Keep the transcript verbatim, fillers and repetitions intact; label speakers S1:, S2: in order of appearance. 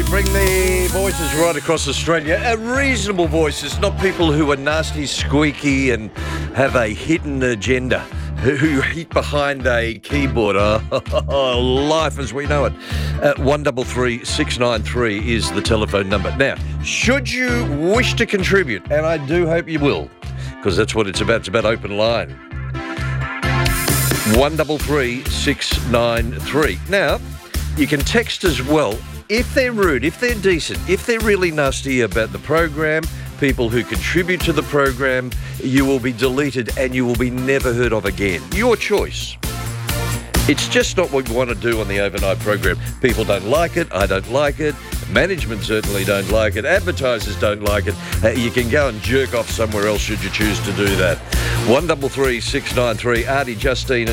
S1: bring the voices right across Australia. Uh, reasonable voices, not people who are nasty, squeaky and have a hidden agenda, who, who hid behind a keyboard. Oh, life as we know it. Uh, one three three, six nine three is the telephone number. Now, should you wish to contribute, and I do hope you will, because that's what it's about. It's about open line. one three three, six nine three. Now, you can text as well. If they're rude, if they're decent, if they're really nasty about the program, people who contribute to the program, you will be deleted and you will be never heard of again. Your choice. It's just not what we want to do on the overnight program. People don't like it. I don't like it. Management certainly don't like it. Advertisers don't like it. Uh, you can go and jerk off somewhere else should you choose to do that. one three three, six nine three. Artie, Justine